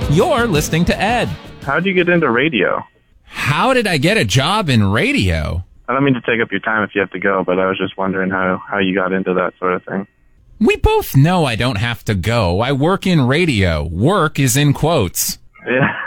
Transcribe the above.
You're listening to Ed. How'd you get into radio? How did I get a job in radio? I don't mean to take up your time if you have to go, but I was just wondering how you got into that sort of thing. We both know I don't have to go. I work in radio. Work is in quotes. Yeah,